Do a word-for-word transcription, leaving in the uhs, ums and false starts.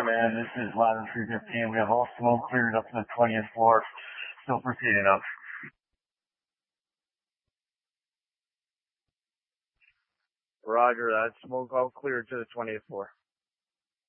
man. This is Ladder three fifteen. We have all smoke cleared up to the twentieth floor. Still proceeding up. Roger that. Smoke all cleared to the twentieth floor.